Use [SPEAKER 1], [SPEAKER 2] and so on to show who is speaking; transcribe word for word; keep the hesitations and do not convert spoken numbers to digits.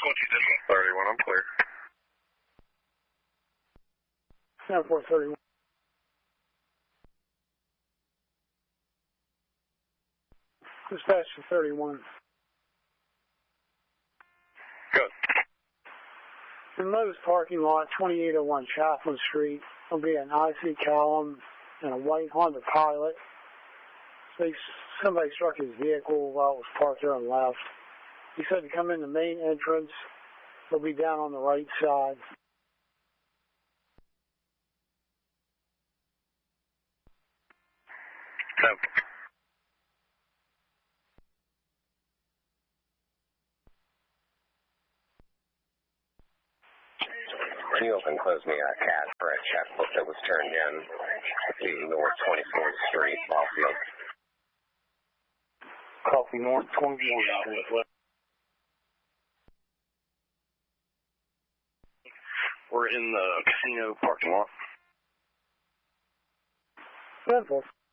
[SPEAKER 1] thirty-one, I'm clear.
[SPEAKER 2] seven four thirty-one. Dispatch to thirty-one.
[SPEAKER 1] Good.
[SPEAKER 2] In Lowe's parking lot, twenty-eight oh one Chaplain Street, will be an I C column and a white Honda Pilot. They, somebody struck his vehicle while it was parked there on the left. He said to come in the main entrance. They'll be down on the right side.
[SPEAKER 1] Seven.
[SPEAKER 3] Can you open close me a cat for a checkbook that was turned in to North twenty-fourth Street, Ballfield?
[SPEAKER 2] Copy North twenty-fourth Street.
[SPEAKER 1] We're in the casino parking lot.
[SPEAKER 2] seven four.